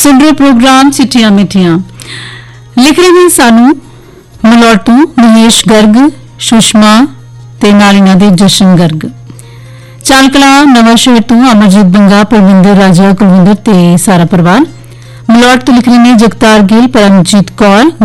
सुन रहे प्रोग्राम चिट्ठियां मिठियां लिख रहे हैं सानू मलौट तो महेश गर्ग सुषमा ते नालिना दे जशन गर्ग चालकला नवा शहर तो अमरजीत बंगा परविंदर राजा कुलविंदर ते सारा परिवार मलौट तो लिख रहे हैं जगतार गिल परमजीत कौर